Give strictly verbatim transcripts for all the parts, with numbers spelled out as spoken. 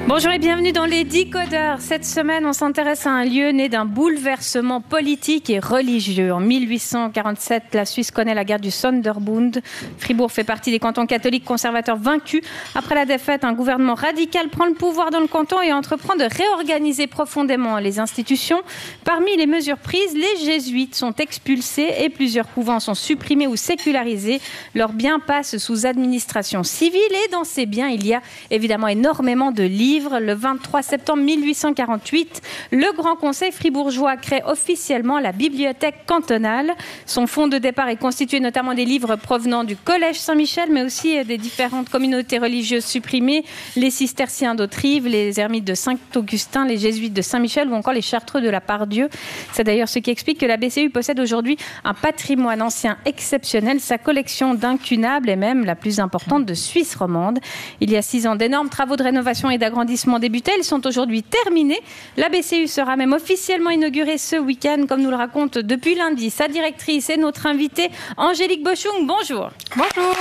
Bonjour et bienvenue dans les Décodeurs. Cette semaine, on s'intéresse à un lieu né d'un bouleversement politique et religieux. En mille huit cent quarante-sept, la Suisse connaît la guerre du Sonderbund. Fribourg fait partie des cantons catholiques conservateurs vaincus. Après la défaite, un gouvernement radical prend le pouvoir dans le canton et entreprend de réorganiser profondément les institutions. Parmi les mesures prises, les jésuites sont expulsés et plusieurs couvents sont supprimés ou sécularisés. Leurs biens passent sous administration civile et dans ces biens, il y a évidemment énormément de livres. Le vingt-trois septembre mille huit cent quarante-huit, le Grand Conseil fribourgeois crée officiellement la bibliothèque cantonale. Son fonds de départ est constitué notamment des livres provenant du Collège Saint-Michel, mais aussi des différentes communautés religieuses supprimées, les cisterciens d'Autrive, les ermites de Saint-Augustin, les jésuites de Saint-Michel ou encore les chartreux de la Part-Dieu. C'est d'ailleurs ce qui explique que la B C U possède aujourd'hui un patrimoine ancien exceptionnel. Sa collection d'incunables est même la plus importante de Suisse romande. Il y a six ans, d'énormes travaux de rénovation et d'agrandissement débutés. Ils sont aujourd'hui terminés. La B C U sera même officiellement inaugurée ce week-end, comme nous le raconte depuis lundi sa directrice et notre invitée Angélique Boschung. Bonjour. Bonjour.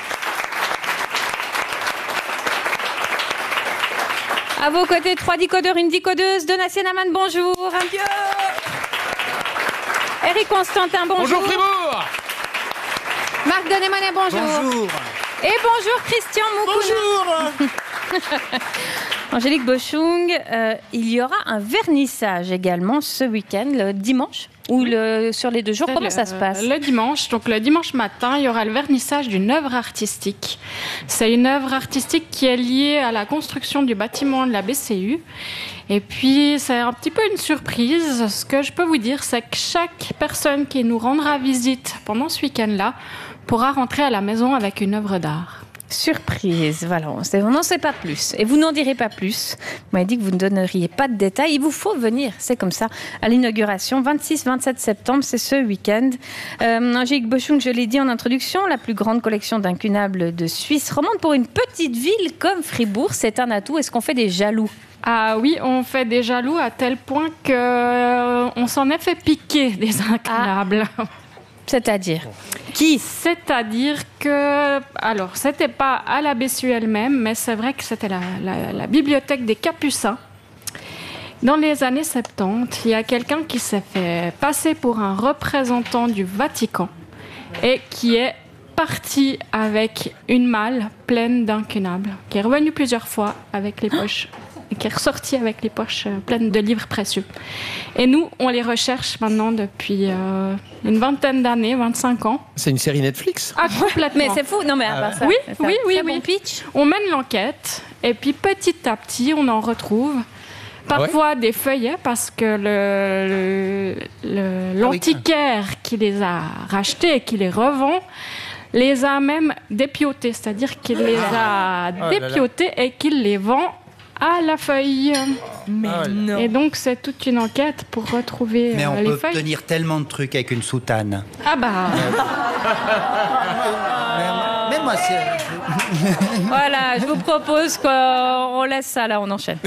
À vos côtés, trois décodeurs, une décodeuse. Donatien Amann, bonjour. Adieu. Eric Constantin, bonjour. Bonjour Fribourg. Marc Denemonet, bonjour. Bonjour. Et bonjour Christian Moukouna. Bonjour. Angélique Boschung, euh, il y aura un vernissage également ce week-end, le dimanche ou le, sur les deux jours. Comment le, ça se passe? Le dimanche. Donc le dimanche matin, il y aura le vernissage d'une œuvre artistique. C'est une œuvre artistique qui est liée à la construction du bâtiment de la B C U. Et puis, c'est un petit peu une surprise. Ce que je peux vous dire, c'est que chaque personne qui nous rendra visite pendant ce week-end-là pourra rentrer à la maison avec une œuvre d'art. Surprise, voilà, on n'en sait pas plus. Et vous n'en direz pas plus. Vous m'avez dit que vous ne donneriez pas de détails. Il vous faut venir, c'est comme ça, à l'inauguration. vingt-six vingt-sept septembre, c'est ce week-end. Euh, Angélique Boschung, je l'ai dit en introduction, la plus grande collection d'incunables de Suisse romande. Pour une petite ville comme Fribourg, c'est un atout. Est-ce qu'on fait des jaloux? Ah oui, on fait des jaloux à tel point qu'on s'en est fait piquer des incunables. Ah. C'est-à-dire qui? C'est-à-dire que, alors, c'était pas à la B C U elle-même, mais c'est vrai que c'était la, la, la bibliothèque des Capucins. Dans les années soixante-dix, il y a quelqu'un qui s'est fait passer pour un représentant du Vatican et qui est parti avec une malle pleine d'incunables, qui est revenu plusieurs fois avec les poches. Et qui est ressorti avec les poches pleines de livres précieux. Et nous, on les recherche maintenant depuis euh, une vingtaine d'années, vingt-cinq ans. C'est une série Netflix? Ah, complètement. Mais c'est fou. Non, mais à part ça, oui, ça oui, oui, bon oui. pitch. On mène l'enquête et puis petit à petit, on en retrouve. Parfois ah ouais. des feuillets parce que le, le, le, l'antiquaire ah oui. qui les a rachetés et qui les revend les a même dépiotés. C'est-à-dire qu'il les a ah. dépiotés oh et qu'il les vend à la feuille. Mais oh non. Et donc, c'est toute une enquête pour retrouver Mais on euh, les peut feuilles. obtenir tellement de trucs avec une soutane. Ah bah... mais, mais moi, c'est... Voilà, je vous propose qu'on laisse ça là, on enchaîne.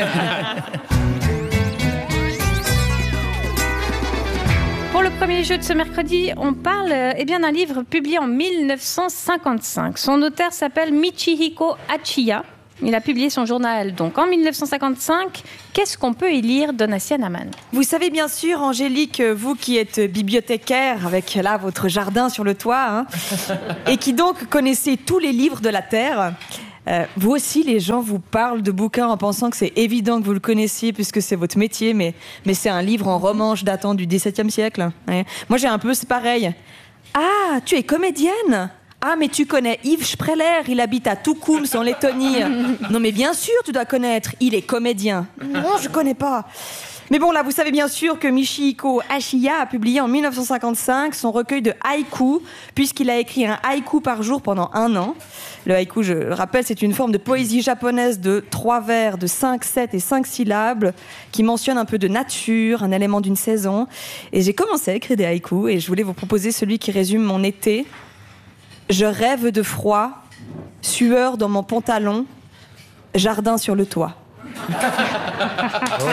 Pour le premier jeu de ce mercredi, on parle eh bien, d'un livre publié en mille neuf cent cinquante-cinq. Son auteur s'appelle Michihiko Hachiya. Il a publié son journal donc en mille neuf cent cinquante-cinq. Qu'est-ce qu'on peut y lire, Donatien Amann? Vous savez bien sûr, Angélique, vous qui êtes bibliothécaire avec là votre jardin sur le toit, hein, et qui donc connaissez tous les livres de la Terre. Euh, vous aussi, les gens vous parlent de bouquins en pensant que c'est évident que vous le connaissiez puisque c'est votre métier, mais, mais c'est un livre en romanche datant du dix-septième siècle. Ouais. Moi, j'ai un peu, c'est pareil. Ah, tu es comédienne ? Ah, mais tu connais Yves Spreller, il habite à Tukums en Lettonie. Non, mais bien sûr, tu dois connaître, il est comédien. Non, je connais pas. Mais bon, là, vous savez bien sûr que Michihiko Hachiya a publié en mille neuf cent cinquante-cinq son recueil de haïkus, puisqu'il a écrit un haïku par jour pendant un an. Le haïku, je le rappelle, c'est une forme de poésie japonaise de trois vers, de cinq, sept et cinq syllabes, qui mentionne un peu de nature, un élément d'une saison. Et j'ai commencé à écrire des haïkus, et je voulais vous proposer celui qui résume mon été. Je rêve de froid, sueur dans mon pantalon, jardin sur le toit. Oh.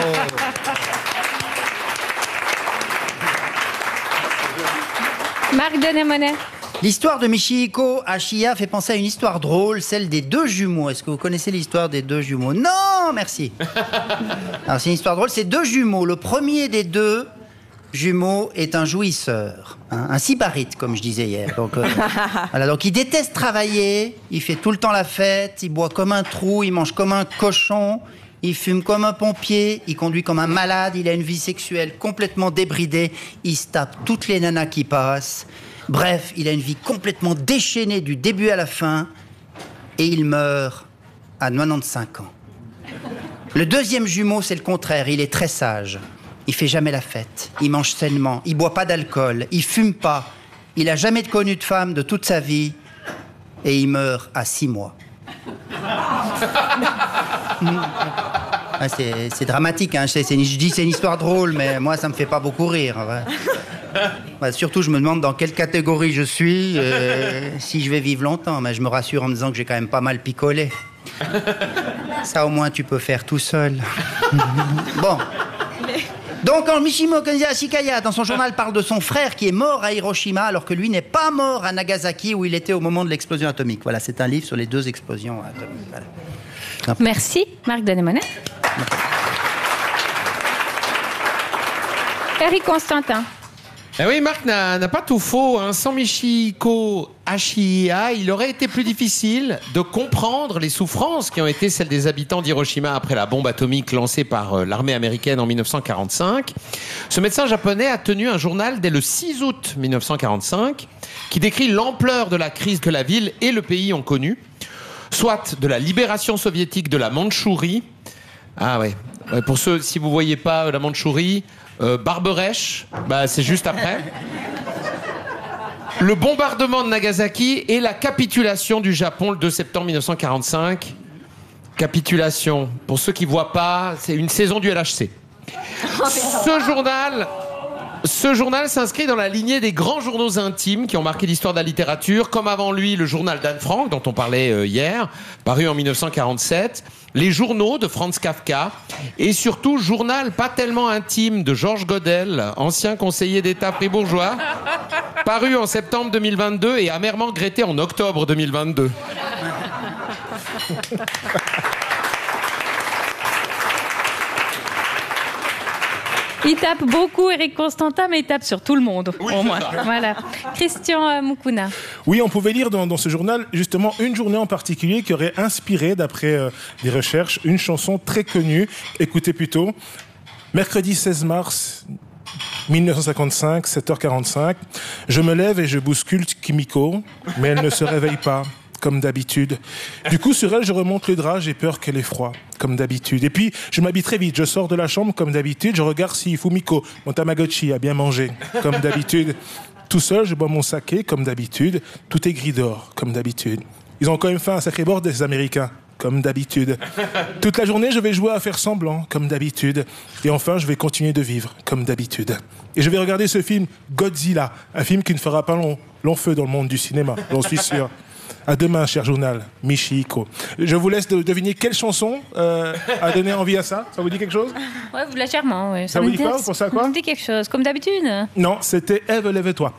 Marc Denemonet. L'histoire de Michihiko Ashiya fait penser à une histoire drôle, celle des deux jumeaux. Est-ce que vous connaissez l'histoire des deux jumeaux? Non, merci. Alors, c'est une histoire drôle, c'est deux jumeaux. Le premier des deux jumeaux est un jouisseur, hein, un sybarite, comme je disais hier. Donc, euh, voilà, donc, il déteste travailler, il fait tout le temps la fête, il boit comme un trou, il mange comme un cochon, il fume comme un pompier, il conduit comme un malade, il a une vie sexuelle complètement débridée, il se tape toutes les nanas qui passent. Bref, il a une vie complètement déchaînée du début à la fin et il meurt à quatre-vingt-quinze ans. Le deuxième jumeau, c'est le contraire, il est très sage. Il fait jamais la fête, il mange sainement, il boit pas d'alcool, il fume pas, il a jamais connu de femme de toute sa vie et il meurt à six mois. Ah, c'est, c'est dramatique, hein. je, sais, c'est une, je dis c'est une histoire drôle, mais moi ça me fait pas beaucoup rire. Ouais. Bah, surtout, je me demande dans quelle catégorie je suis, euh, si je vais vivre longtemps. Mais je me rassure en me disant que j'ai quand même pas mal picolé. Ça, au moins, tu peux faire tout seul. Bon. Donc, quand Mishimo Ashikaya, dans son journal, parle de son frère qui est mort à Hiroshima, alors que lui n'est pas mort à Nagasaki, où il était au moment de l'explosion atomique. Voilà, c'est un livre sur les deux explosions atomiques. Voilà. Merci, Marc Denemonet. Eric Constantin. Eh oui, Marc n'a, n'a pas tout faux. Hein. Sans Michihiko Ashiya, il aurait été plus difficile de comprendre les souffrances qui ont été celles des habitants d'Hiroshima après la bombe atomique lancée par euh, l'armée américaine en dix-neuf cent quarante-cinq. Ce médecin japonais a tenu un journal dès le six août dix-neuf cent quarante-cinq qui décrit l'ampleur de la crise que la ville et le pays ont connue, soit de la libération soviétique de la Mandchourie. Ah ouais, ouais pour ceux, si vous ne voyez pas euh, la Mandchourie... Euh, Barberèche, bah, c'est juste après. Le bombardement de Nagasaki et la capitulation du Japon le deux septembre dix-neuf cent quarante-cinq. Capitulation, pour ceux qui ne voient pas, c'est une saison du L H C. Ce journal... Ce journal s'inscrit dans la lignée des grands journaux intimes qui ont marqué l'histoire de la littérature, comme avant lui le journal d'Anne Frank, dont on parlait euh, hier, paru en dix-neuf cent quarante-sept, les journaux de Franz Kafka, et surtout journal pas tellement intime de Georges Godel, ancien conseiller d'État fribourgeois, paru en septembre deux mille vingt-deux et amèrement regretté en octobre deux mille vingt-deux. Il tape beaucoup, Eric Constantin, mais il tape sur tout le monde, oui, au moins. Voilà. Christian euh, Mukuna. Oui, on pouvait lire dans, dans ce journal, justement, une journée en particulier qui aurait inspiré, d'après euh, des recherches, une chanson très connue. Écoutez plutôt. Mercredi seize mars dix-neuf cent cinquante-cinq, sept heures quarante-cinq. Je me lève et je bouscule Kimiko, mais elle ne se réveille pas, comme d'habitude. Du coup, sur elle, je remonte le drap, j'ai peur qu'elle ait froid, comme d'habitude. Et puis, je m'habille très vite, je sors de la chambre, comme d'habitude, je regarde si Fumiko, mon Tamagotchi, a bien mangé, comme d'habitude. Tout seul, je bois mon saké, comme d'habitude. Tout est gris d'or, comme d'habitude. Ils ont quand même fait un sacré bord des Américains, comme d'habitude. Toute la journée, je vais jouer à faire semblant, comme d'habitude. Et enfin, je vais continuer de vivre, comme d'habitude. Et je vais regarder ce film Godzilla, un film qui ne fera pas long, long feu dans le monde du cinéma, j'en suis sûr. À demain, cher journal, Michihiko. Je vous laisse de deviner quelle chanson euh, a donné envie à ça. Ça vous dit quelque chose? Ouais, vous légèrement, oui. Ça, ça vous dit quoi? Vous pensez à quoi? Ça me dit quelque chose, comme d'habitude. Non, c'était Ève, lève-toi.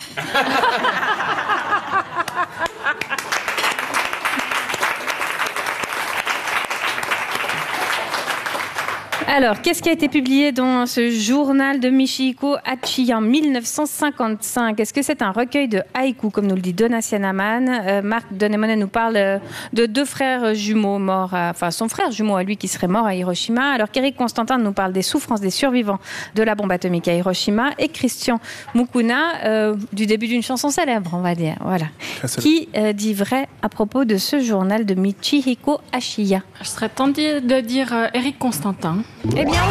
Alors, qu'est-ce qui a été publié dans ce journal de Michihiko Ashiya en dix-neuf cent cinquante-cinq? Est-ce que c'est un recueil de haïkus, comme nous le dit Donatien Naman? euh, Marc Denemonet nous parle euh, de deux frères jumeaux morts, à, enfin son frère jumeau à lui qui serait mort à Hiroshima, alors qu'Éric Constantin nous parle des souffrances des survivants de la bombe atomique à Hiroshima, et Christian Mukuna euh, du début d'une chanson célèbre, on va dire, voilà, qui euh, dit vrai à propos de ce journal de Michihiko Ashiya. Je serais tentée de dire euh, Éric Constantin. Eh bien,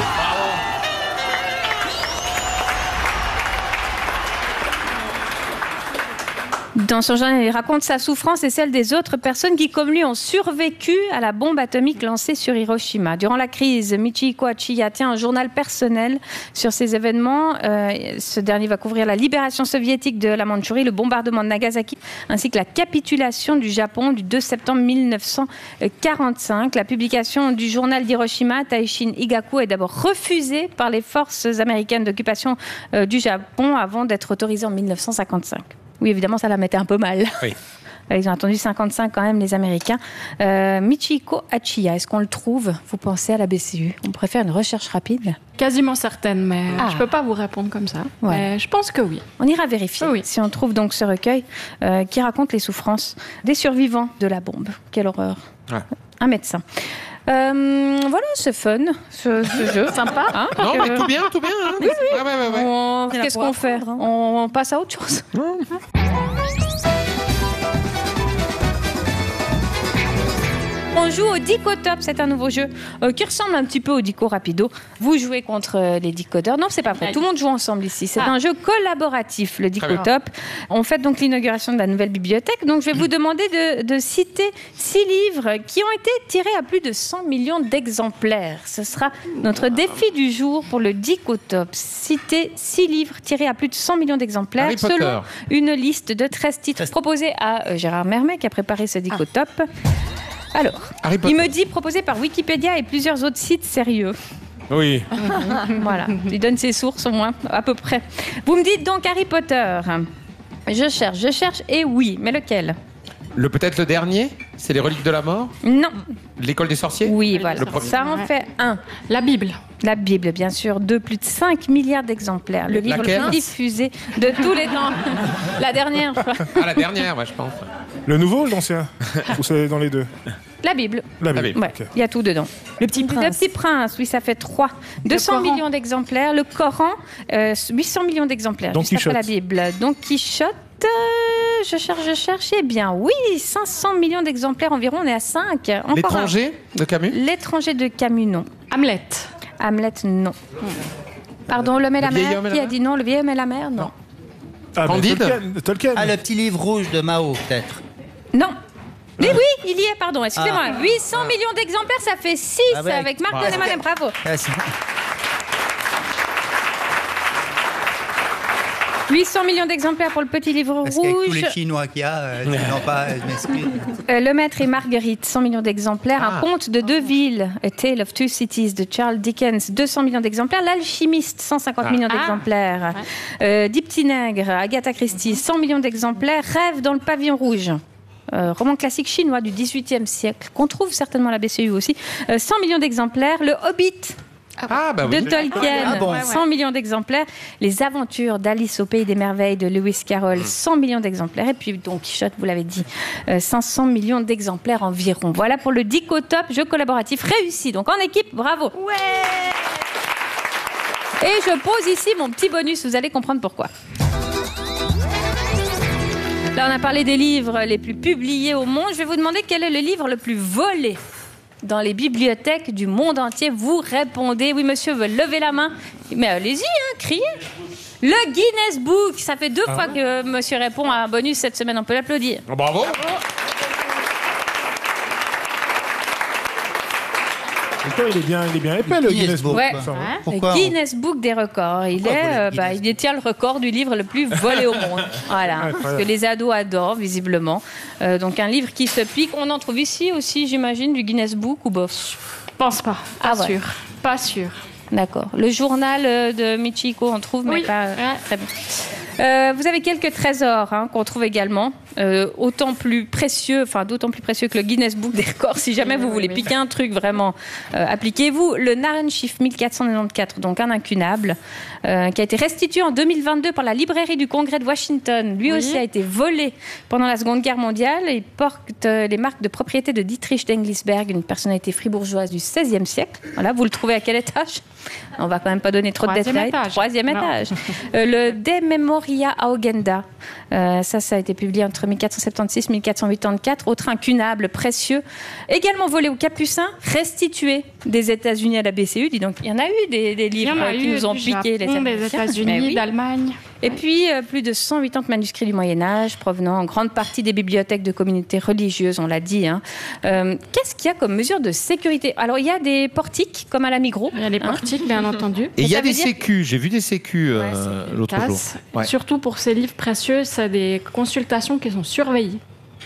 dans son journal, il raconte sa souffrance et celle des autres personnes qui, comme lui, ont survécu à la bombe atomique lancée sur Hiroshima. Durant la crise, Michihiko Ashiya tient un journal personnel sur ces événements. Euh, ce dernier va couvrir la libération soviétique de la Mandchourie, le bombardement de Nagasaki, ainsi que la capitulation du Japon du deux septembre dix-neuf cent quarante-cinq. La publication du journal d'Hiroshima, Taishin Higaku, est d'abord refusée par les forces américaines d'occupation euh, du Japon avant d'être autorisée en dix-neuf cent cinquante-cinq. Oui, évidemment, ça la mettait un peu mal. Oui. Ils ont attendu cinquante-cinq quand même, les Américains. Euh, Michiko Hachiya, est-ce qu'on le trouve? Vous pensez à la B C U? On préfère une recherche rapide? Quasiment certaine, mais Ah. je ne peux pas vous répondre comme ça. Ouais. Mais je pense que oui. On ira vérifier Oui. si on trouve donc ce recueil euh, qui raconte les souffrances des survivants de la bombe. Quelle horreur. Ouais. Un médecin. Euh, voilà, c'est fun, ce, ce jeu. Sympa. Hein Non, mais Euh, tout bien, tout bien. Hein. Ouais, ouais, ouais, ouais. on- Il y en a Qu'est-ce pour qu'on fait? apprendre, hein. On passe à autre chose. On joue au Dicotop, c'est un nouveau jeu euh, qui ressemble un petit peu au Dico Rapido. Vous jouez contre euh, les Dicodeurs. Non, c'est pas vrai. Tout le monde joue ensemble ici. C'est Ah. un jeu collaboratif, le Dicotop. On fait donc l'inauguration de la nouvelle bibliothèque. Donc, je vais vous demander de, de citer six livres qui ont été tirés à plus de cent millions d'exemplaires. Ce sera notre défi du jour pour le Dicotop. Citer six livres tirés à plus de cent millions d'exemplaires Harry Potter. selon une liste de treize titres proposés à euh, Gérard Mermet qui a préparé ce Dicotop. Alors, Harry Potter. il me dit proposé par Wikipédia et plusieurs autres sites sérieux. Oui. Voilà, il donne ses sources au moins, à peu près. Vous me dites donc Harry Potter. Je cherche, je cherche, et oui, mais lequel? Le peut-être le dernier, c'est les reliques de la mort, Non, l'école des sorciers. oui, voilà. Le premier. Ça en fait un. La Bible. La Bible, bien sûr, de plus de cinq milliards d'exemplaires. Le livre le Laquelle plus diffusé de tous les temps. La dernière, je crois. Ah, la dernière, ouais, je pense. Le nouveau ou l'ancien? Ou c'est dans les deux? La Bible. La La Bible. Bible. Ouais, ok. il y a tout dedans. Le Petit Le Prince. Petit Prince, oui, ça fait trois. deux cents Coran. millions d'exemplaires. Le Coran, euh, huit cents millions d'exemplaires. Don juste après la Quichotte. Bible. Don Quichotte, euh, je cherche, je cherche. Eh bien, oui, cinq cents millions d'exemplaires environ. On est à cinq. Encore un. L'étranger de Camus. L'étranger de Camus, non. Hamlet. Hamlet, non. Pardon, L'homme et la Le vieil mer, homme et la qui a mer dit non? Le vieil homme et la mer, non. Ah, mais Candide. Tolkien. Tolkien. Ah, le petit livre rouge de Mao, peut-être. Non. Mais oui, il y est, pardon, excusez-moi. Ah. huit cents millions d'exemplaires, ça fait six Ah ouais. avec Marc Ouais. Donneman, bravo. Ah, c'est- huit cents millions d'exemplaires pour le petit livre Parce qu'avec tous rouge. les Chinois qu'il y a, euh, ils n'ont pas. Je m'excuse. Euh, Le Maître et Marguerite, cent millions d'exemplaires. Ah. Un conte de deux villes, A Tale of Two Cities de Charles Dickens, deux cents millions d'exemplaires. L'Alchimiste, cent cinquante Ah. millions Ah. d'exemplaires. Euh, Dix petits nègres, Agatha Christie, cent millions d'exemplaires. Rêve dans le pavillon rouge. Euh, roman classique chinois du dix-huitième siècle, qu'on trouve certainement à la B C U aussi. Euh, cent millions d'exemplaires. Le Hobbit Ah, bah oui. de Tolkien, Ah bon. cent millions d'exemplaires. Les aventures d'Alice au Pays des Merveilles de Lewis Carroll, cent millions d'exemplaires. Et puis Don Quichotte, vous l'avez dit, euh, cinq cents millions d'exemplaires environ. Voilà pour le Dicotop, jeu collaboratif réussi. Donc en équipe, bravo. Et je pose ici mon petit bonus, vous allez comprendre pourquoi. Là, on a parlé des livres les plus publiés au monde. Je vais vous demander quel est le livre le plus volé dans les bibliothèques du monde entier. Vous répondez. Oui, monsieur veut lever la main. Mais allez-y, hein, criez. Le Guinness Book. Ça fait deux fois que monsieur répond à un bonus cette semaine. On peut l'applaudir. Bravo. Pourtant, il est bien, il est bien épais, le Guinness Guinness Book. Ouais. Enfin, Le Pourquoi on- Guinness Book des records. Il, Pourquoi est, voler le euh, bah, Guinness il détient le record du livre le plus volé au monde. Voilà. Incroyable. Parce que les ados adorent, visiblement. Euh, donc, un livre qui se pique. On en trouve ici aussi, j'imagine, du Guinness Book ou bof? Pense pas. Pas Ah ouais. sûr. Pas sûr. D'accord. Le journal euh, de Michiko, on trouve, mais Oui. pas. Ouais. Très bien. Euh, vous avez quelques trésors hein, qu'on trouve également, euh, autant plus précieux, enfin d'autant plus précieux que le Guinness Book des records. Si jamais vous Oui, voulez oui. piquer un truc vraiment, euh, appliquez-vous. Le Narrenschiff mille quatre cent quatre-vingt-quatorze, donc un incunable, euh, qui a été restitué en deux mille vingt-deux par la librairie du Congrès de Washington. Lui Oui. aussi a été volé pendant la Seconde Guerre mondiale. Il porte euh, les marques de propriété de Dietrich d'Englisberg, une personnalité fribourgeoise du seizième siècle. Voilà, vous le trouvez à quel étage? On va quand même pas donner trop de Troisième détails. étage. Troisième Non. étage. Euh, le De Memoria Augenda. Euh, ça, ça a été publié entre mille quatre cent soixante-seize et mille quatre cent quatre-vingt-quatorze. Autre incunable, précieux. Également volé aux Capucins, restitué des États-Unis à la B C U. Dis donc, il y en a eu des, des Il y livres en a euh, qui eu nous ont du piqué les Japon, des Américains. Mais États-Unis, oui. d'Allemagne. Et puis, euh, plus de cent quatre-vingts manuscrits du Moyen-Âge, provenant en grande partie des bibliothèques de communautés religieuses, on l'a dit. Hein. Euh, Qu'est-ce qu'il y a comme mesure de sécurité? Alors, il y a des portiques, comme à la Migros. Il y a les hein. portiques, bien entendu. Et il y ça a veut des dire- sécus. J'ai vu des sécus euh, Ouais, c'est des l'autre jour. tasses. Ouais. Surtout pour ces livres précieux, c'est des consultations qui sont surveillées.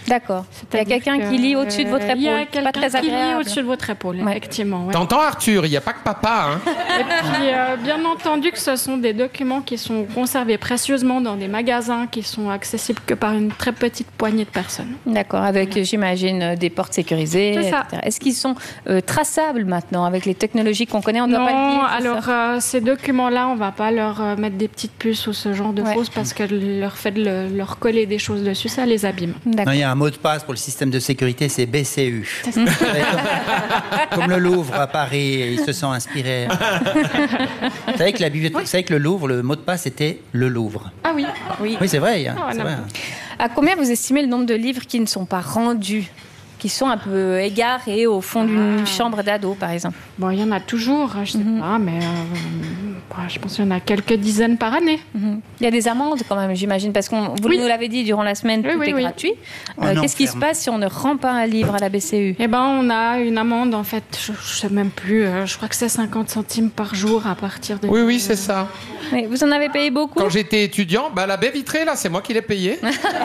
D'accord. Il y a quelqu'un qui lit au-dessus de votre épaule. Il y a Pas quelqu'un très qui lit agréable. au-dessus de votre épaule, Ouais. effectivement. Ouais. T'entends Arthur, il n'y a pas que papa. Hein. Et puis, euh, bien entendu que ce sont des documents qui sont conservés précieusement dans des magasins qui sont accessibles que par une très petite poignée de personnes. D'accord, avec, j'imagine, euh, des portes sécurisées, C'est ça. et cetera. Est-ce qu'ils sont euh, traçables maintenant avec les technologies qu'on connaît? On ne doit pas le Non, dire. c'est alors ça euh, ces documents-là, on va pas leur euh, mettre des petites puces ou ce genre de Ouais. choses parce que leur fait de le- leur coller des choses dessus, ça les abîme. Non, D'accord. il y a un mot de passe pour le système de sécurité, c'est B C U. comme, comme le Louvre à Paris, ils se sont inspirés. Vous savez que la bibliothèque, vous savez que le Louvre, le mot de passe était le Louvre. Ah oui. Oui. Oui, c'est vrai. hein, Ah, c'est non. vrai. À combien vous estimez le nombre de livres qui ne sont pas rendus, qui sont un peu égarés au fond d'une chambre d'ado, par exemple? Bon, il y en a toujours, je sais pas, mais euh, bah, je pense qu'il y en a quelques dizaines par année. Mhm. Il y a des amendes quand même, j'imagine, parce que vous Oui. nous l'avez dit durant la semaine, Oui, tout oui, est oui. gratuit. Oh Euh, non, Qu'est-ce qui se ferme. passe si on ne rend pas un livre à la B C U? Eh ben, on a une amende, en fait, je, je sais même plus, euh, je crois que c'est cinquante centimes par jour à partir de... Oui, oui, c'est ça. Oui, vous en avez payé beaucoup? Quand j'étais étudiant, bah, la baie vitrée, là, c'est moi qui l'ai payée.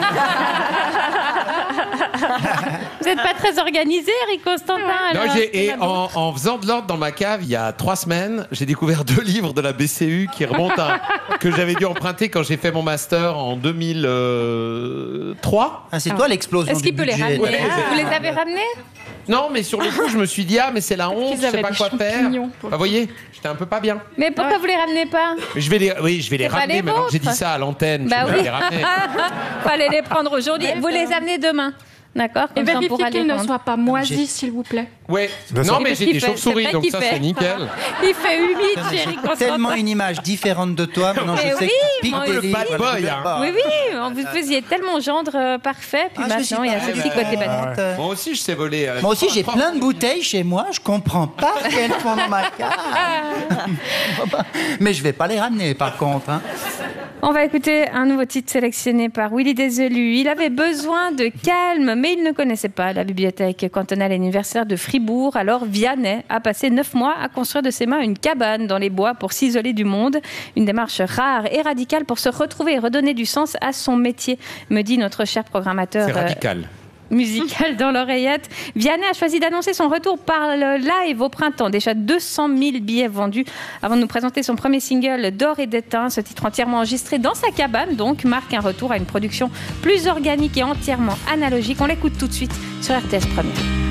Vous n'êtes pas très organisé, Eric Constantin? Non, alors, j'ai- et c'est pas bon. en, en faisant de l'ordre dans ma cave, il y a trois semaines, j'ai découvert deux livres de la B C U qui remontent à, que j'avais dû emprunter quand j'ai fait mon master en deux mille trois. Ah, c'est toi l'explosion Est-ce du qu'il peut les budget. ramener? Ouais. Vous les avez ramenés? Non, mais sur le coup, je me suis dit, ah, mais c'est la honte, qu'ils je sais avaient pas des quoi faire. champignons. Bah, vous voyez, j'étais un peu pas bien. Mais pourquoi vous les ramenez pas? Mais je vais les, oui, je vais les C'est pas ramener les maintenant que j'ai dit vôtres. ça à l'antenne. Bah je vais oui. les ramener. Fallait les prendre aujourd'hui. Vous les amenez demain. D'accord? Et Comme ça, on vérifiez pourra les qu'ils ne rendre. soient pas moisis, s'il vous plaît. Ouais. Bien Non, sûr. mais Qu'est-ce j'ai qu'il des fait? chauves-souris, C'est vrai donc qu'il ça, fait. c'est nickel. Il fait humide, chez Eric Constantin. Tellement une image différente de toi. Maintenant, Mais je sais oui, que tu moi piques des aussi. livres. Bad voilà, boy, tu hein. le bats. Oui, oui, vous faisiez tellement gendre euh, parfait, puis Ah, je suis maintenant il y a pas ce petit d'accord. côté bad. Euh, Moi aussi, je sais voler. euh, Moi aussi, j'ai trois- plein de bouteilles chez moi. Je comprends pas qu'elles font dans ma cave. Mais je vais pas les ramener, par contre. hein. On va écouter un nouveau titre sélectionné par Willy Déselu. Il avait besoin de calme, mais il ne connaissait pas la bibliothèque cantonale et universitaire de Fribourg. Alors Vianney a passé neuf mois à construire de ses mains une cabane dans les bois pour s'isoler du monde. Une démarche rare et radicale pour se retrouver et redonner du sens à son métier, me dit notre cher programmateur. C'est euh, radical. musical dans l'oreillette. Vianney a choisi d'annoncer son retour par le live au printemps. Déjà deux cent mille billets vendus avant de nous présenter son premier single d'or et d'étain. Ce titre entièrement enregistré dans sa cabane, donc, marque un retour à une production plus organique et entièrement analogique. On l'écoute tout de suite sur R T S Première.